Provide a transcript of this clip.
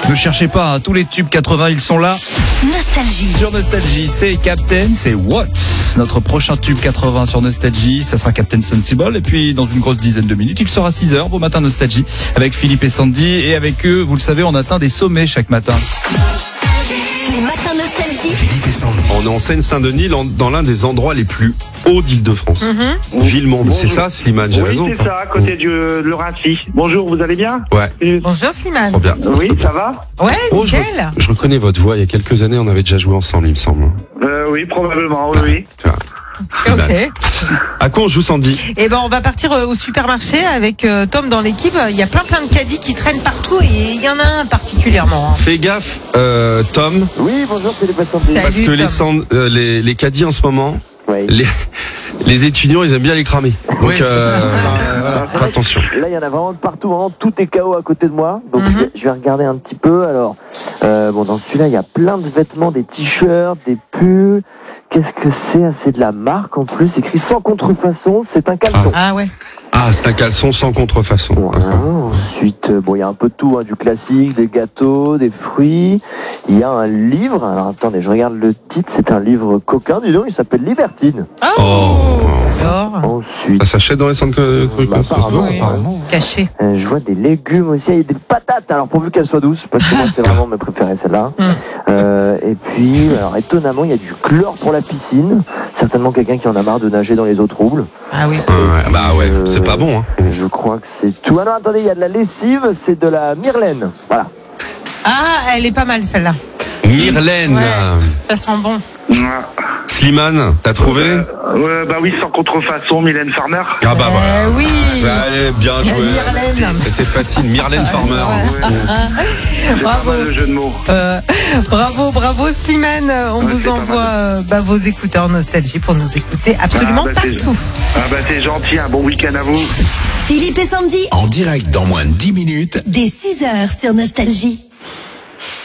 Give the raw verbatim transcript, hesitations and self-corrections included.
Ne cherchez pas, hein, tous les tubes quatre-vingts, ils sont là. Nostalgie. Sur Nostalgie, c'est Captain, c'est What? Notre prochain tube quatre-vingts sur Nostalgie, ça sera Captain Sensible. Et puis, dans une grosse dizaine de minutes, il sera six heures, vos matins Nostalgie, avec Philippe et Sandy. Et avec eux, vous le savez, on atteint des sommets chaque matin. Les matins Nostalgie. On est en Seine-Saint-Denis, dans l'un des endroits les plus hauts d'Île-de-France. Mm-hmm. Villemomble, c'est ça, Slimane, j'ai oui, raison. Oui, c'est ça, à côté du, de Laurency. Bonjour, vous allez bien? Ouais. Et- Bonjour Slimane. Trop bien. Oui, ça va? Ouais, Oh, je, nickel. je reconnais votre voix, il y a quelques années, on avait déjà joué ensemble, il me semble. euh, Oui, probablement, oui, oui. Tu vois. Ok. À quoi on joue, Sandy? Et ben on va partir euh, au supermarché avec euh, Tom dans l'équipe. Il y a plein plein de caddies qui traînent partout et il y en a un particulièrement. hein. Fais gaffe, euh, Tom, Oui, bonjour, c'est les patients. Salut, parce que Tom. les, cend- euh, les, les caddies en ce moment, Ouais. les, les étudiants, ils aiment bien les cramer. Donc, euh, voilà, fais attention. Là, il y en a vraiment de partout, vraiment tout est K O à côté de moi. Donc, Mhm. je, vais, je vais regarder un petit peu. Alors, euh, bon, dans celui-là, il y a plein de vêtements, des t-shirts, des pulls. Qu'est-ce que c'est? Ah, c'est de la marque en plus. C'est écrit sans contrefaçon. C'est un caleçon. Ah ouais. Ah, c'est un caleçon sans contrefaçon. Voilà. Ensuite, euh, bon, il y a un peu de tout, hein, du classique, des gâteaux, des fruits. Il y a un livre. Alors, attendez, je regarde le titre. C'est un livre coquin, dis donc. Il s'appelle Libertine. Oh. Alors, Ensuite, Ça s'achète dans les centres que, que- bah, apparemment, oui. apparemment. caché. Euh, je vois des légumes aussi, il y a des patates, alors pourvu qu'elles soient douces, parce que moi c'est vraiment mes préférés celle-là. Mm. Euh, et puis, alors étonnamment, il y a du chlore pour la piscine, certainement quelqu'un qui en a marre de nager dans les eaux troubles. Ah oui. Ouais, bah ouais, Euh, c'est pas bon. Hein. Je crois que c'est tout. Ah non, attendez, il y a de la lessive, c'est de la Myrlaine. Voilà. Ah, elle est pas mal celle-là. Myrlaine, Ouais. Ça sent bon. Slimane, t'as trouvé? Euh, euh, bah oui, sans contrefaçon, Mylène Farmer. Ah bah voilà. Euh, oui. Bah, allez, bien joué. Myrlaine. C'était facile, Myrlaine Farmer. C'est pas Bravo. mal le jeu de mots. Euh, bravo, bravo Slimane. On Ouais, vous c'est pas envoie mal. euh, bah, vos écouteurs Nostalgie pour nous écouter absolument Ah, bah, c'est- partout. Ah bah c'est gentil, un bon week-end à vous. Philippe et Sandy. En direct dans moins de dix minutes. Dès six heures sur Nostalgie.